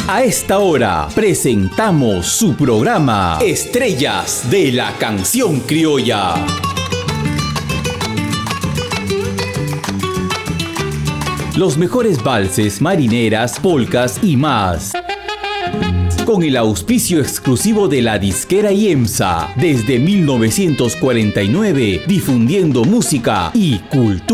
A esta hora presentamos su programa Estrellas de la Canción Criolla. Los mejores valses, marineras, polcas y más. Con el auspicio exclusivo de la disquera IEMSA, desde 1949, difundiendo música y cultura.